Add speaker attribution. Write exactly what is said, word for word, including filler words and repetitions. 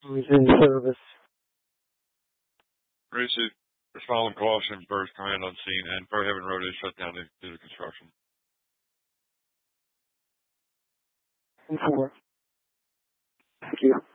Speaker 1: Resume service.
Speaker 2: Receive. Respond caution, first command on scene, and Fairhaven Road is shut down due to construction.
Speaker 1: Four. Thank you.